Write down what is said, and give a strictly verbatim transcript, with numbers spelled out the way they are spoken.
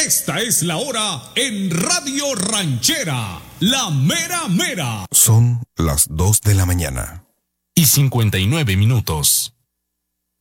Esta es la hora en Radio Ranchera, la mera mera. Son las dos de la mañana. Y cincuenta y nueve minutos.